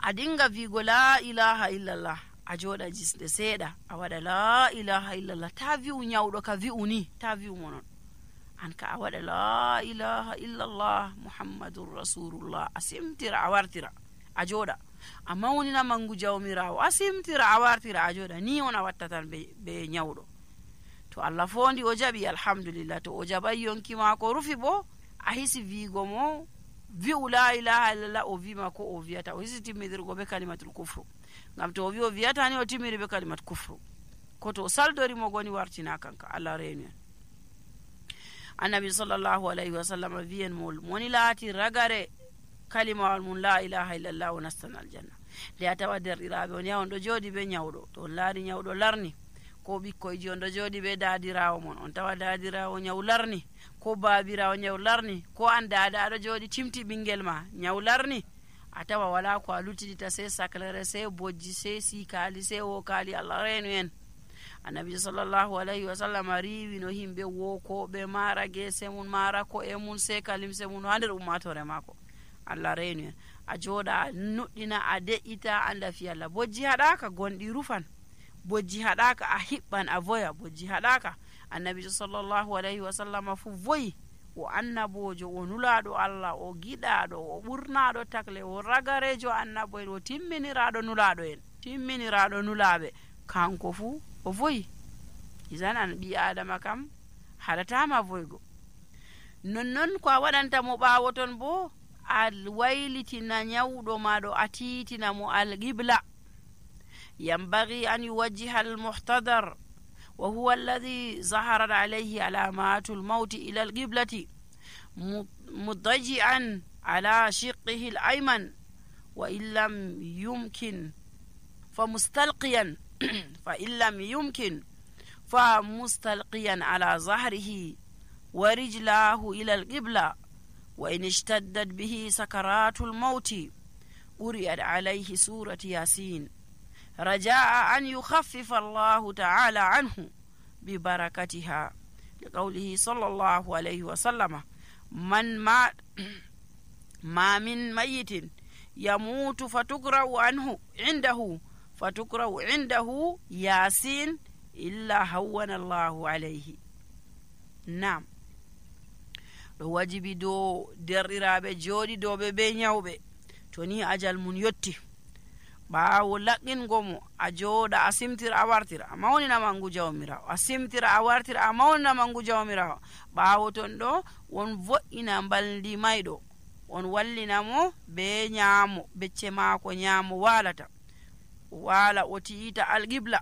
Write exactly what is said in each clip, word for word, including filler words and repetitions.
a dinga vigo la ilaha illallah a joda jisde seeda a wada la ilaha illallah ta vi'u nyawdo ka vi'u ni ta vi'u monon an ka a wada la ilaha illallah muhammadur rasulullah asimtira a wartira a joda amma woni na mangu jawmirawo asimtira a wartira a joda ni on a wattatan be, be nyawdo to Allah fondi o jabi alhamdulillah to o jabay yonki ma ko rufi bo a hisi vigo mo vi'u la ilaha illallah o vima ko o viata o hisi timmidirgo be kalimatul kufru ngam to o wi o viata ni o timmiri be kalimat kufru ko to saldori mo goni wartina kanka Allah reenu annabi sallallahu alaihi wasallam viyen mol moni laati ragare kalima mun la ilaha illallah wa nastan aljanna de atawa derirabe on yawon do jodi be nyawdo to laari nyawdo larni ko bikkoyji on do jodi be daadirawo mon on tawa daadirawo nyaw larni ko baabirawo nyaw larni ko andada do jodi timti bingel ma nyaw larni atawa wala ko alutidita se saklere se bojji se sikali se wokali Allah reenu en annabi sallallahu alaihi wasallam riwi no himbe woko be mara gese mun mara ko e mun se kalim se mun hander ummatore mako Allah reenu en a joda nuddina a deita anda fi Allah bojji hadaka gondi rufan bojji hadaka a hibban a voya bojji hadaka annabi sallallahu alaihi wasallam fu voyi o annabojo o nulaado Allah o gidaado o burnaado takle o ragarejo annabo o timminiraado nulaado en timminiraado nulaabe kanko fu o voyi izan an bi adama kam hadatama voygo nonnon ko wadanta mo baawoton bo al waylitina nyawdo maado atitina mo al qibla ينبغي أن يوجه المحتضر وهو الذي ظهرت عليه علامات الموت إلى القبلة مضجعا على شقه الأيمن وإن لم يمكن فمستلقيا فإن لم يمكن فمستلقيا على ظهره ورجلاه إلى القبلة وإن اشتدت به سكرات الموت قرئت عليه سورة ياسين رجاء أن يخفف الله تعالى عنه ببركتها لقوله صلى الله عليه وسلم من ما ما من ميت يموت فتقرأ عنه عنده فتقرأ عنده ياسين إلا هون الله عليه نعم wajibi do derrirabe jodi do be be nyawbe to ni ajal mun yotti baawo laqqingo mo a jooda a simtira a wartira a mawnina mangu jawmirawo a simtira a wartira a mawnina mangu jawmirawo baawo ton ɗo won vo'ina mbaldi mayɗo on wallina mo be nyaamo becce maako nyaamo walata wala o tiita alqibla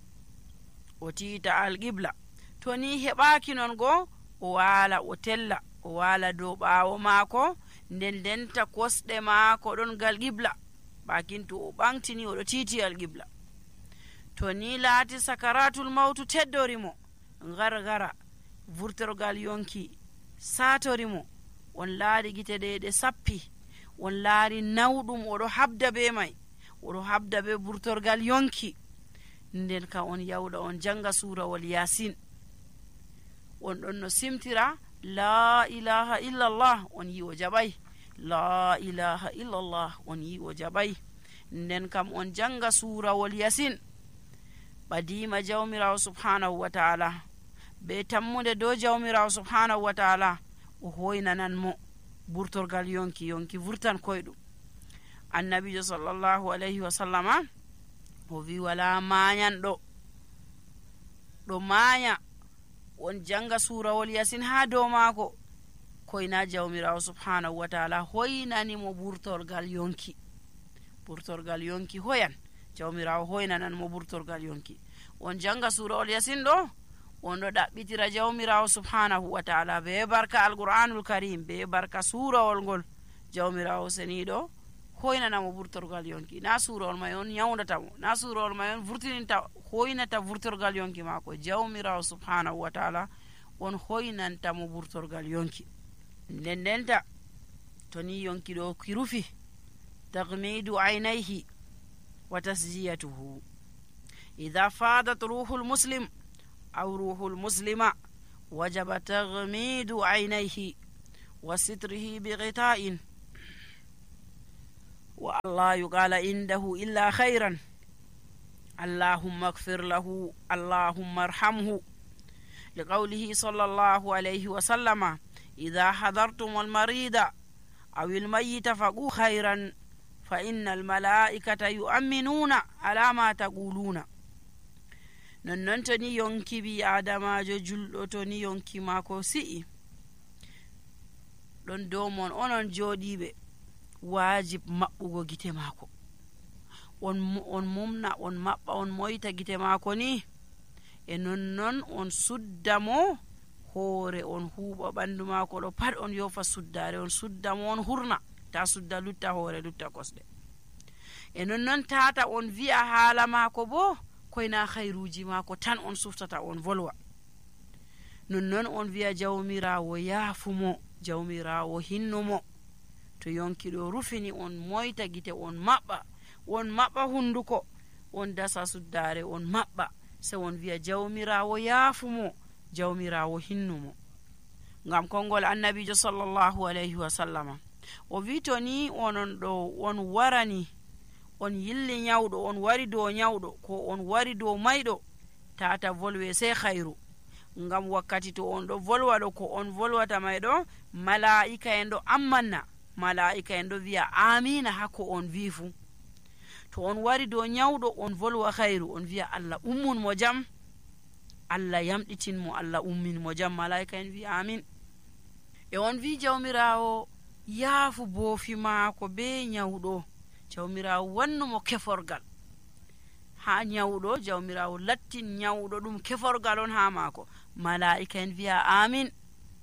o tiita alqibla to ni heɓaaki non go o wala o tella o wala dow ɓaawo maako nden denta kosɗe maako ɗon gal qibla bakin to o ɓantini oɗo titi alqibla to ni laati sakaratul mawtu teddorimo gargara vurtorgal yonki satorimo on laari gite ɗe ɗe sappi on laari nawɗum oɗo habda be may oɗo habda be vurtorgal yonki nden ka on yawɗa on janga surawol yasin on ɗon no simtira la ilaha illallah on yi o jaɓay la ilaha illallah on yi o jaɓay nden kam on janga surawol yasin ɓadima jawmirawo subhanahu wa ta'ala be tammude dow jawmirawo subhanahu wa ta'ala o hoynanan mo burtorgal yonki yonki vurtan koyɗum annabijo sallallahu alayhi wa sallama o wi wala mayanɗo ɗo maya on janga surawol yasin ha dow maako koyna jawmirawo subhanahu wa ta'ala hoynani mo burtorgal yonki burtorgal yonki hoyan jawmirawo hoynanan mo burtorgal yonki on janga surawol yasin ɗo on ɗo ɗaɓɓitira jawmirawo subhanahu wa ta'ala be barka alqur'anul karim be barka surawol ngol jawmirawo seniɗo hoynanamo burtorgal yonki na surawol may on nyawdatamo na surawol may on vurtininta hoynata vurtorgal yonki mako jawmirawo subhanahu wa ta'ala on hoynantamo burtorgal yonki nden ndenta to ni yonki ɗo kirufi tagmidu aynayhi wa tasjiyatuhu idha fadat ruhul muslim aw ruhul muslima wajaba tagmidu aynayhi wa sitrihi bighita'in wa allah yuqala indahu illa khayran allahumma ighfir lahu allahumma arhamhu liqawlihi sallallahu alayhi wa sallama idha hadartum al-marida aw al-mayyita faqu khayran fa inna al-mala'ikata yu'minuna ala ma taquluna. nonnon to ni yonki bi adamajo julɗo to ni yonki mako si'i ɗon dow mon onon jooɗiɓe wajib maɓɓugo gite mako on on mumna on maɓɓa on moyta gite mako ni e nonnon on sudda mo hoore on huuɓa ɓandu mako ɗo pat on yofa suddare on sudda mo on hurna ta sudda lutta hoore lutta kosɗe e nonnon tata on wi'a haala mako bo koyna khayruji mako tan on suftata on volwa nonnon on wi'a jawmirawo yaafumo jawmirawo hinnumo to yonkiɗo rufini on moyta gite on maɓɓa on maɓɓa hunduko on dasa suddare on maɓɓa se on wi'a jawmirawo yaafumo jawmirawo hinnumo ngam kongol annabijo sallallahu alayhi wa sallama o wi to ni onon ɗo on warani on yilli nyawɗo on wari dow nyawɗo ko on wari dow mayɗo tata volwe sey khayru ngam wakkati to on ɗo volwa ɗo ko on volwata mayɗo mala'ika en ɗo ammanna mala'ika en ɗo wi'a amina hakko on wi fu to on wari dow nyawɗo on volwa khayru on wi'a Allah ummun mo jam Allah yamɗitin mo Allah ummin mo jam mala'ika en wi amin e on wi jawmirawo yaafu boofi maako be nyawɗo jawmirawo wannumo keforgal ha nyawɗo jawmirawo lattin nyawɗo ɗum keforgal on ha maako mala'ika en wi'a amin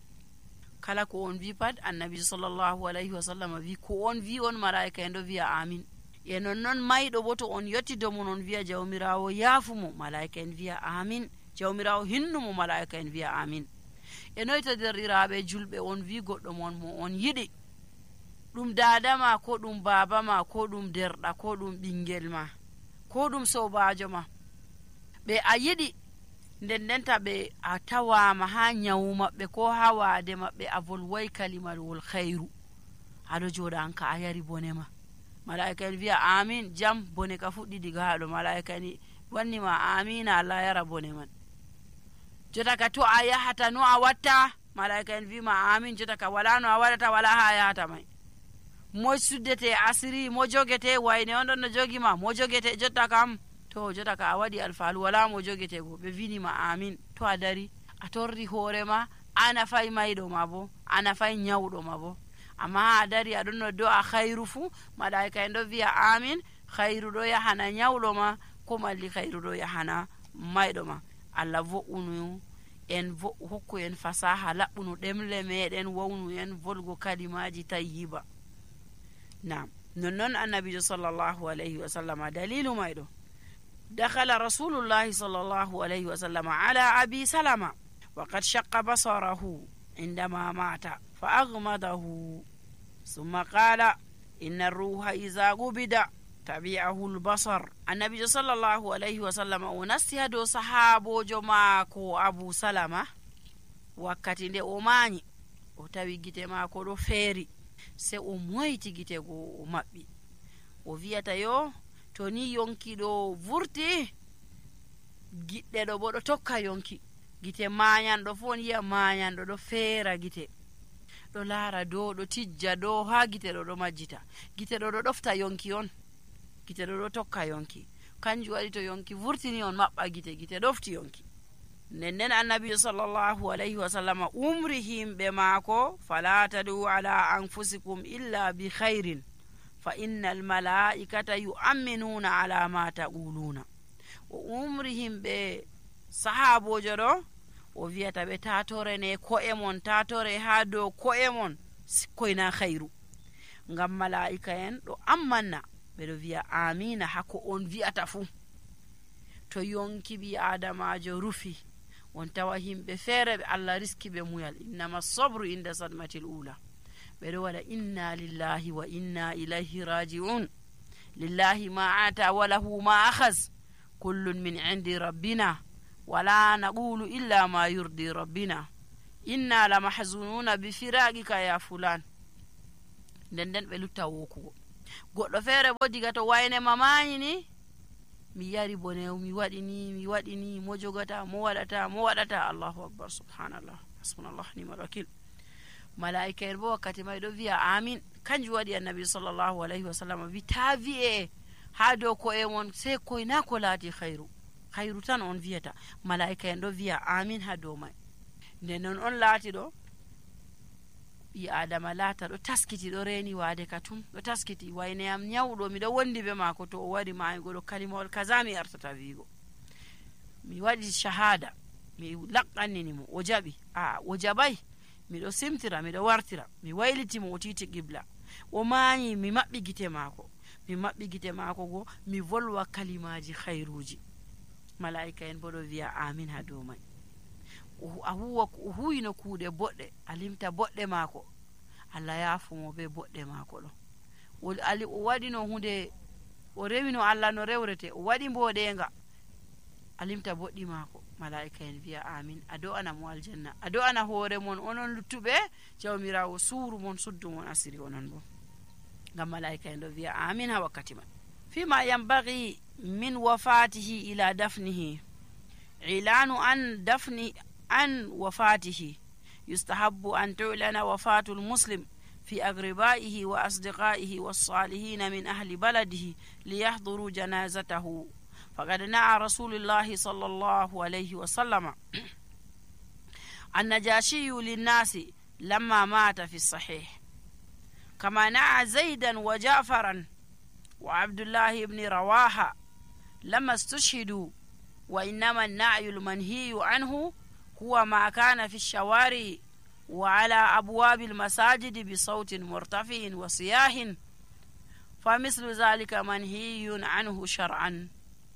kala ko on wi pat annabi sallallahu alayhi wa sallam wi ko on wi on mala'ika en ɗo wi'a amin e nonnon mayɗo bo to on yotti dow mon on wi'a jawmirawo yaafumo mala'ika en wi'a amin jawmirawo hinnumo mala'ika en wi'a amin e noyto derɗiraɓe julɓe on wi goɗɗo mon mo on yiɗi ɗum dadama ko ɗum baba ma ko ɗum derɗa ko ɗum ɓingel ma ko ɗum sobajo ma ɓe a yiɗi nden ndenta ɓe a tawama ha nyawu maɓɓe ko ha waade maɓɓe a volway kalimalwol khayru aɗo joɗa an ka a yari bone ma mala'ika en wi'a amin jam bone ka fuɗɗi diga haɗo mala'ika en wannima amina Allah yara bone man jota ka to a yahata no a watta mala'ika en wima amin jota ka wala no a waɗata wala ha yahata may mo suddete asiri mo jogete wayne on ɗon no jogima mo jogete jotta kam to jota ka a waɗi alfaalu wala mo jogete go ɓe winima amin to a dari a torri hoorema a nafay mayɗo ma bo a nafay nyawɗo ma bo amma ha a dari aɗon no do a khayru fu malaika en ɗo wiya amin khayru ɗo yahana nyawɗo ma ko malli khayru ɗo yahana mayɗo ma Allah vo'unu en vo hokku en fasaha laɓɓunu ɗemle meɗen wawnu en volgo kalimaji tayyiba nam nonnon annabijo sallallahu alayhi wa sallam dalilu mayɗo dakhala rasulullahi sallallahu alayhi wa sallam ala abi salama وقد شق بصره عندما مات فأغمضه ثم قال إن الروح إذا قبض تبعه البصر النبي صلى الله عليه وسلم ونسي دو صحابو جماكو أبو سلمة wakati nde o mañi o tawi gite maako ɗo feeri se o moyti gite go o maɓɓi o wiyata yo to ni yonki ɗo vurti giɗɗe ɗo bo ɗo tokka yonki gite mañanɗo fo on yiya mañanɗo ɗo feera gite ɗo laara dow ɗo tijja dow ha gite ɗo ɗo majjita gite ɗo ɗo ɗofta yonki on gite ɗo ɗo tokka yonki kanjum waɗi to yonki vurtini on maɓɓa gite gite ɗofti yonki nden nden annabijo sallallahu alayhi wa sallam umri himɓe maako fala tadu ala anfusikum illa bi khairin fa inna almalaikata yu'minuna ala ma taquluna o umri himɓe sahabojo ɗo o wiyata ɓe tatorene ko'e mon tatore ha dow ko'e mon koyna khairu ngam malaika en ɗo ammanna ɓeɗo wiya amina hakko on wiyata fu to yonki bi adamajo rufi on tawa himɓe feere ɓe Allah riski ɓe muyal innama sabru inda sadmatil ula ɓeɗo waɗa inna lillahi wa inna ilayhi raji'un lillahi ma ata wa lahu ma akhaz kullun min indi rabbina wala naqulu illa ma yurdi rabbina inna la mahzununa bi firaqika ya fulan nden nden ɓe lutta wokugo goɗɗo feere bo diga to wayne mamani ni mi yari bone mi waɗi ni mi waɗi ni mo jogata mo waɗata mo waɗata. Allahu akbar, subhanallah, hasbunallah ni'mal wakil. malaika en bo wakkati may ɗo wiya amin. kanjum waɗi annabi sallallahu alayhi wa sallam wi ta wi'e ha dow ko'e mon sey koye na ko laati hayru hayru tan on wiyata. malaika en ɗo wiya amin ha dow may. nde non on laati ɗo ɓi adama laata ɗo taskiti ɗo reni waade ka tum ɗo taskiti wayne am nyawɗo miɗo wondi be maako to o wari maygo ɗo kalimawol kaza mi artata wiigo mi waɗi shahada mi laqqannini mo o jaɓi a o jaɓay miɗo simtira miɗo wartira mi waylitimo o titi qibla o maayi mi maɓɓi gite maako mi maɓɓi gite maako go mi volwa kalimaji hayruji. malaika en bo ɗo wiya amin ha dow may. a huwa o huyino kuuɗe boɗɗe a limta boɗɗe maako Allah yaafumo be boɗɗe maako ɗo o waɗino hunde o rewino Allah no rewrete o waɗi mboɗenga a limta boɗɗi maako. malaika en wiya amin. a do'ana mo aljanna a do'ana hoore mon onon luttuɓe jawmirawo suuru mon suddu mon asiri onon bo ngam malaika en ɗo wiya amin ha wakkati man. fima yambagi min wafatihi ila dafnihi ilanu an dafni an wafatihi yustahabbu an tu'lana wafatul muslim fi agribaihi wa asdiqaihi was-salihin min ahli baladihi liyahduru janazatahu. faqad na'a rasulullahi sallallahu alayhi wa sallam an-najashi lin-nasi lamma mata fi as-sahih kama na'a zaidan wa ja'faran wa abdullah ibn rawaha lamma istushhidu wa innama an-na'yu al-manhiyu anhu هو ما كان في الشوارع وعلى أبواب المساجد بصوت مرتفع وصياح فمثل ذلك منهي عنه شرعا.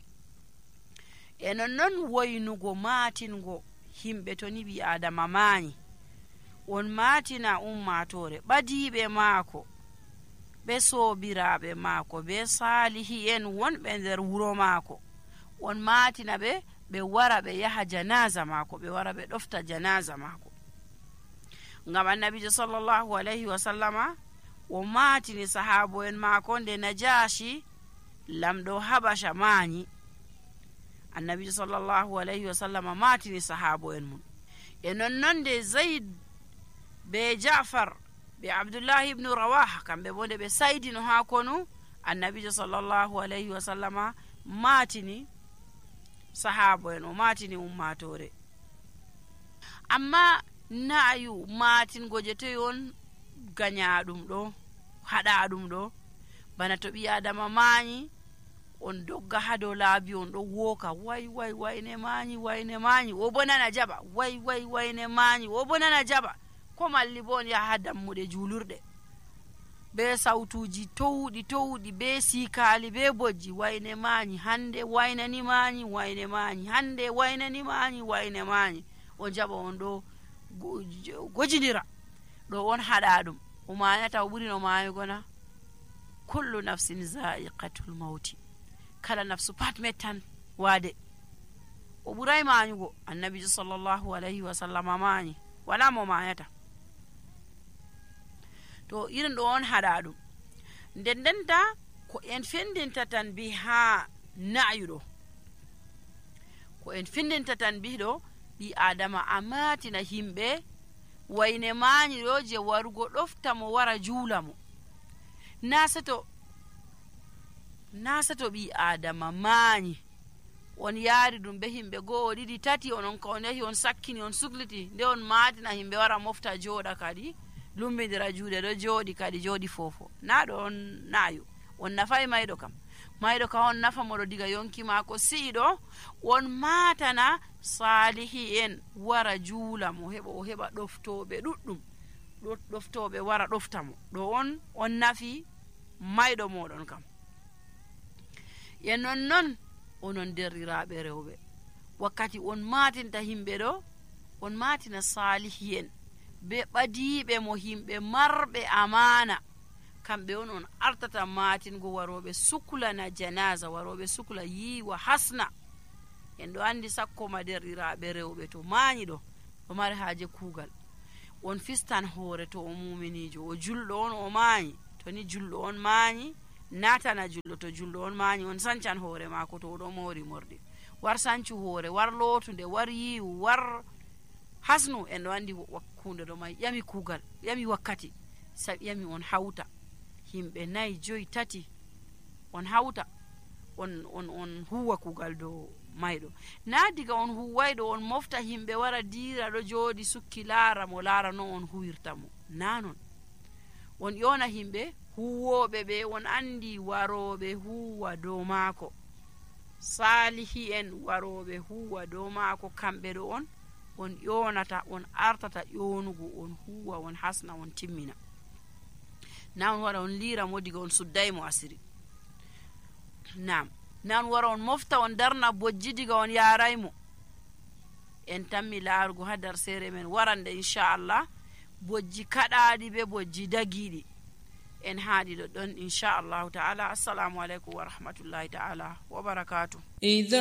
eno non woynugo matingo himɓe to ni ɓi adama maani on matina ummatore ɓadiɓe maako ɓe soobiraɓe maako ɓe salihi en wonɓe nder wuro maako on matina ɓe ɓe wara ɓe yaha janaza maako ɓe wara ɓe ɗofta janaza maako. ngam annabijo sallallahu alayhi wa sallama o matini sahabo en maako nde najashi lamɗo habasha maani. annabijo sallallahu alayhi wa sallama matini sahabo en mum e nonnon nde zaid be jafar be abdullahi ibnu rawaha kamɓe bo nde ɓe saydino ha konu annabijo sallallahu alayhi wa sallama matini sahabo en o matini ummatore. amma na'yu matingo je toy on gañaɗum ɗo haɗa ɗum ɗo bana to ɓi adama mañi on dogga ha dow laabi on ɗo woka way way wayne mañi wayne mañi o bo nana jaɓa way way wayne mañi o bo nana jaɓa ko malli bo on yaha ha dammuɗe julurɗe be sautuji towɗi towɗi be sikali be bojji wayne mañi hande waynani mañi wayne mañi hande waynani mañi wayne mañi o jaɓa on ɗo gojidira ɗo on haɗa ɗum o mañata o ɓurino mayugona. kullu nafsin za'iqatul mauti kala nafsu pat mettan waade o ɓuray mañugo. annabijo sallallahu alayhi wa sallam mañi wala mo mañata to irin ɗo on haɗa ɗum. nden ndenta ko en findinta tan bi ha na'yuɗo ko en findinta tan bi ɗo ɓi adama a matina himɓe wayne mañi ɗo je warugo ɗofta mo wara juula mo na seto na seto ɓi adama mañi on yaari ɗum be himɓe go'o ɗiɗi tati onon ka on yahi on sakkini on sukliti nde on matina himɓe wara mofta jooɗa kadi lumbidira juuɗe ɗo jooɗi kadi jooɗi fofo na ɗo on na'yu on nafay mayɗo kam mayɗo ka on nafa moɗo diga yonki maako si'iɗo on matana salihi en wara juula mo heɓa o heɓa ɗoftoɓe ɗuɗɗum ɗoftoɓe wara ɗofta mo ɗo on on nafi mayɗo moɗon kam. e nonnon onon derriraɓe rewɓe wakkati on matinta himɓe ɗo on matina salihi en be ɓadiɓe mo himɓe marɓe amana kamɓe on on artata matingo waroɓe suklana janaza waroɓe sukla yiwa hasna. en ɗo andi sakko ma derɗiraɓe rewɓe to mañi ɗo ɗo mari haaje kuugal on fistan hoore to o muminijo o julɗo on o mañi to ni julɗo on mañi natana jullo to jullo on maani on sancan hoore maako to oɗo moori morɗi war sancu hoore war lootunde war yiiwu war hasnu en ɗo anndi wakkunde ɗo may ƴami kuugal ƴami wakkati sabi ƴami on hawta yimɓe nayi joyi tati on hawta on on on huwa kuugal dow mayɗo na diga on huwayɗo on mofta yimɓe wara diira ɗo jooɗi sukki laara mo laara no on huwirta mo na non on ƴona yimɓe huwoɓe ɓe on andi waroɓe huwa dow maako salihi en waroɓe huwa dow maako kamɓe ɗo on on ƴonata on artata ƴonugo on huwa on hasna on timmina na on wara on liira mo diga on suddaymo asiri nam nan wara on mofta on darna bojji diga on yaraymo en tammi laarugo ha dar sere men warande inchallah bojji kaɗaɗi be bojji dagiɗi en haaɗi ɗo ɗon inchallahu taala assalamu aleykum wa rahmatullahi taala wa barakatuh.